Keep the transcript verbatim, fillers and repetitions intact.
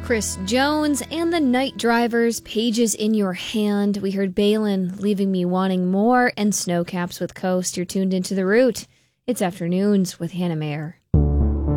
Chris Jones and the Night Drivers, Pages in Your Hand. We heard Balin, Leaving Me Wanting More, and Snowcaps with Coast. You're tuned into The Root. It's Afternoons with Hannah Mayer.